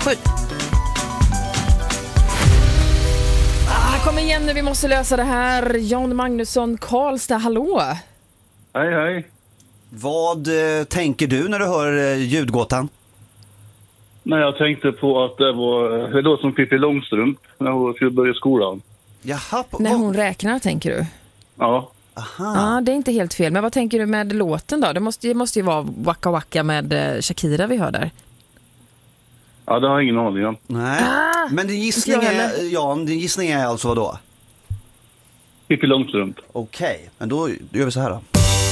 7. Kom igen nu, vi måste lösa det här. Jan Magnusson, Karlstad, hallå? Hej, hej. Vad tänker du när du hör ljudgåtan? Nej, jag tänkte på att det låter som Pippi Långstrump när hon skulle börja skolan. Jaha, när hon räknar, tänker du? Ja. Aha. Ja, det är inte helt fel. Men vad tänker du med låten då? Det måste ju vara Waka Waka med Shakira vi hör där. Ja, det har jag ingen aning om. Nej, men din gissning är alltså vad då? Pippi Långstrump. Okej, men då gör vi så här då.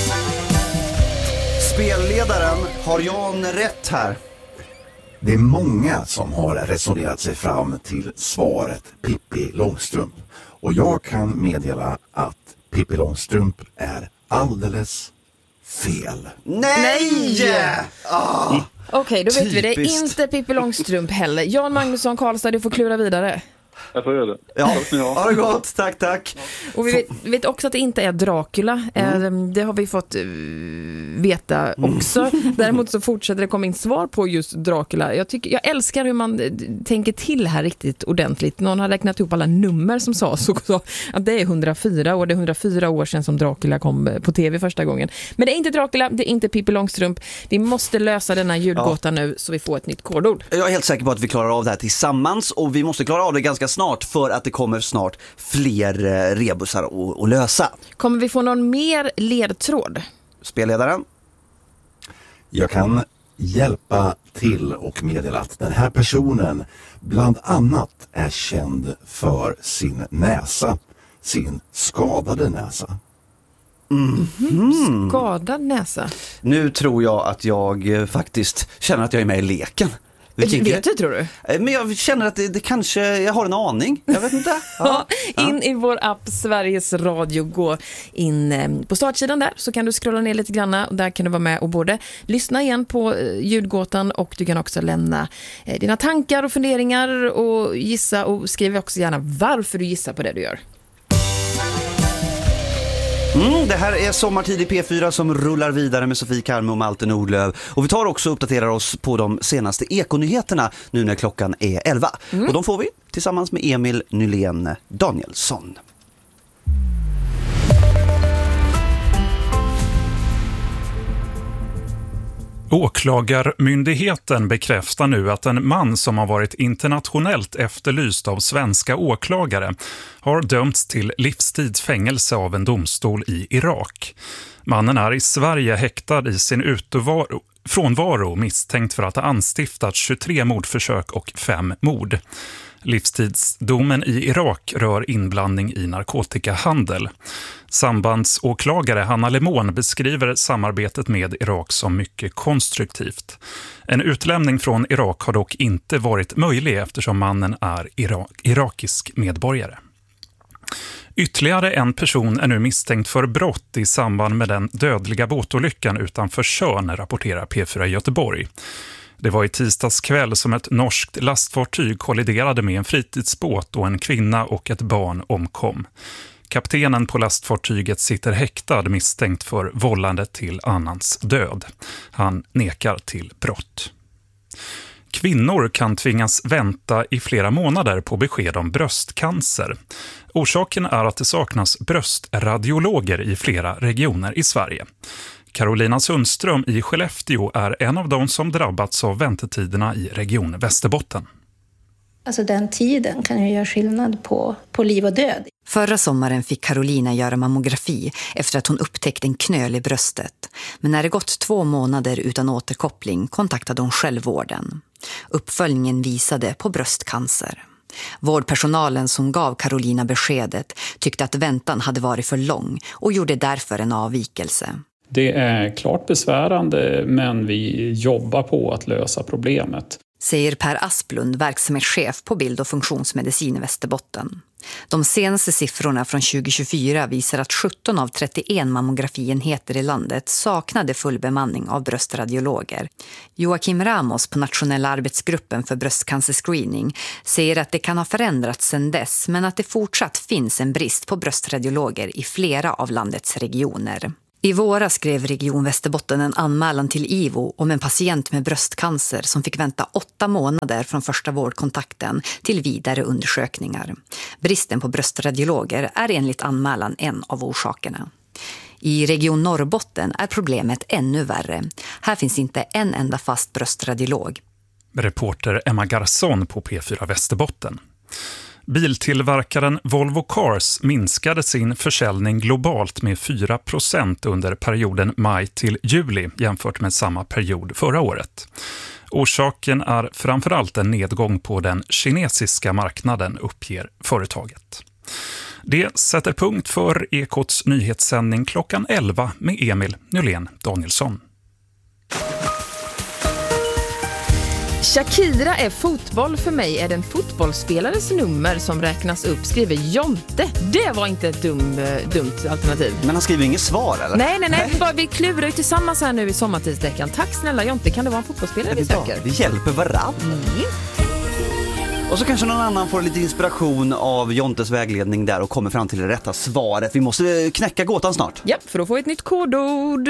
Spelledaren, har Jan rätt här? Det är många som har resonerat sig fram till svaret Pippi Långstrump. Och jag kan meddela att Pippi Långstrump är alldeles fel. Nej! Okej, då vet vi det. Typiskt. Inte Pippi Långstrump heller. Jan Magnusson, Karlstad, du får klura vidare. Jag får göra det. Ja, ha det gott. Tack. Och vi vet också att det inte är Dracula. Det har vi fått veta också. Däremot så fortsätter det komma in svar på just Dracula. Jag älskar hur man tänker till här riktigt ordentligt. Någon har räknat ihop alla nummer som sades också. Att det är 104 år. Det är 104 år sedan som Dracula kom på tv första gången. Men det är inte Dracula, det är inte Pippi Långstrump. Vi måste lösa denna ljudgåta nu så vi får ett nytt kodord. Jag är helt säker på att vi klarar av det här tillsammans. Och vi måste klara av det ganska snart, för att det kommer snart fler rebusar att lösa. Kommer vi få någon mer ledtråd? Spelledaren? Jag kan hjälpa till och meddela att den här personen bland annat är känd för sin näsa, sin skadade näsa. Skadad näsa. Nu tror jag att jag faktiskt känner att jag är med i leken. Vet du, tror du? Men jag känner att det kanske, jag har en aning. Jag vet inte. In i vår app Sveriges Radio, gå in på startsidan där, så kan du scrolla ner lite grann och där kan du vara med och både lyssna igen på ljudgåtan och du kan också lämna dina tankar och funderingar och gissa, och skriv också gärna varför du gissar på det du gör. Det här är Sommartid i P4 som rullar vidare med Sofie Karme och Malte Nordlöv. Och vi tar också och uppdaterar oss på de senaste ekonyheterna nu när klockan är 11. Och de får vi tillsammans med Emil Nylén Danielsson. Åklagarmyndigheten bekräftar nu att en man som har varit internationellt efterlyst av svenska åklagare har dömts till livstidsfängelse av en domstol i Irak. Mannen är i Sverige häktad i sin frånvaro misstänkt för att ha anstiftat 23 mordförsök och 5 mord. Livstidsdomen i Irak rör inblandning i narkotikahandel. Sambandsåklagare Hanna Lemon beskriver samarbetet med Irak som mycket konstruktivt. En utlämning från Irak har dock inte varit möjlig eftersom mannen är irakisk medborgare. Ytterligare en person är nu misstänkt för brott i samband med den dödliga båtolyckan utanför Tjörn, rapporterar P4 Göteborg. Det var i tisdags kväll som ett norskt lastfartyg kolliderade med en fritidsbåt och en kvinna och ett barn omkom. Kaptenen på lastfartyget sitter häktad misstänkt för vållande till annans död. Han nekar till brott. Kvinnor kan tvingas vänta i flera månader på besked om bröstcancer. Orsaken är att det saknas bröstradiologer i flera regioner i Sverige. Carolina Sundström i Skellefteå är en av de som drabbats av väntetiderna i region Västerbotten. Alltså den tiden kan ju göra skillnad på liv och död. Förra sommaren fick Carolina göra mammografi efter att hon upptäckte en knöl i bröstet. Men när det gått 2 månader utan återkoppling kontaktade hon självvården. Uppföljningen visade på bröstcancer. Vårdpersonalen som gav Carolina beskedet tyckte att väntan hade varit för lång och gjorde därför en avvikelse. Det är klart besvärande, men vi jobbar på att lösa problemet. Säger Per Asplund, verksamhetschef på bild- och funktionsmedicin i Västerbotten. De senaste siffrorna från 2024 visar att 17 av 31 mammografienheter i landet saknade full bemanning av bröstradiologer. Joakim Ramos på nationella arbetsgruppen för bröstcancerscreening säger att det kan ha förändrats sedan dess, men att det fortsatt finns en brist på bröstradiologer i flera av landets regioner. I våras skrev Region Västerbotten en anmälan till IVO om en patient med bröstcancer som fick vänta 8 månader från första vårdkontakten till vidare undersökningar. Bristen på bröstradiologer är enligt anmälan en av orsakerna. I Region Norrbotten är problemet ännu värre. Här finns inte en enda fast bröstradiolog. Reporter Emma Garson på P4 Västerbotten. Biltillverkaren Volvo Cars minskade sin försäljning globalt med 4% under perioden maj till juli jämfört med samma period förra året. Orsaken är framförallt en nedgång på den kinesiska marknaden, uppger företaget. Det sätter punkt för Ekots nyhetssändning klockan 11 med Emil Nylén Danielsson. Shakira är fotboll för mig är den fotbollsspelares nummer som räknas upp, skriver Jonte. Det var inte ett dumt alternativ. Men han skriver inget svar, eller? Nej. Vi klurar ju tillsammans här nu i sommartidsveckan. Tack snälla Jonte, kan det vara en fotbollsspelare vi söker? Vi hjälper varann. Och så kanske någon annan får lite inspiration av Jontes vägledning där och kommer fram till det rätta svaret. Vi måste knäcka gåtan snart. Ja, för då får vi ett nytt kodord.